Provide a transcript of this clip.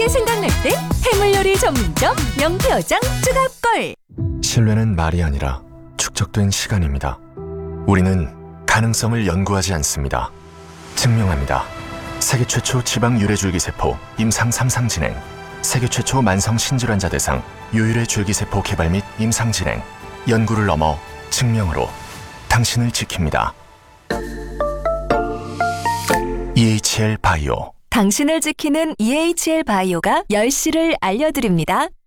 맛있게 생각날 때 해물요리 전문점 명태어장 쭈갑걸. 신뢰는 말이 아니라 축적된 시간입니다. 우리는 가능성을 연구하지 않습니다. 증명합니다. 세계 최초 지방 유래줄기세포 임상 3상 진행, 세계 최초 만성 신질환자 대상 유일의 줄기세포 개발 및 임상 진행, 연구를 넘어 증명으로 당신을 지킵니다. EHL 바이오. 당신을 지키는 EHL 바이오가 10시를 알려드립니다.